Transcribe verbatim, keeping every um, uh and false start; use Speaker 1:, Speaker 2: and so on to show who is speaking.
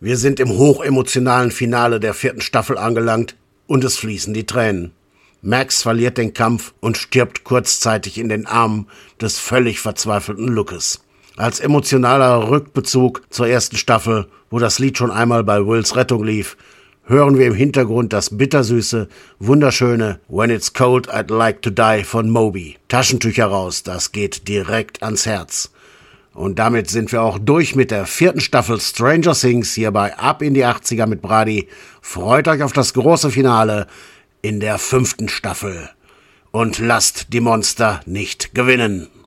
Speaker 1: Wir sind im hochemotionalen Finale der vierten Staffel angelangt und es fließen die Tränen. Max verliert den Kampf und stirbt kurzzeitig in den Armen des völlig verzweifelten Lucas. Als emotionaler Rückbezug zur ersten Staffel, wo das Lied schon einmal bei Wills Rettung lief, hören wir im Hintergrund das bittersüße, wunderschöne When It's Cold I'd Like to Die von Moby. Taschentücher raus, das geht direkt ans Herz. Und damit sind wir auch durch mit der vierten Staffel Stranger Things hier bei Ab in die achtziger mit Brady. Freut euch auf das große Finale in der fünften Staffel. Und lasst die Monster nicht gewinnen.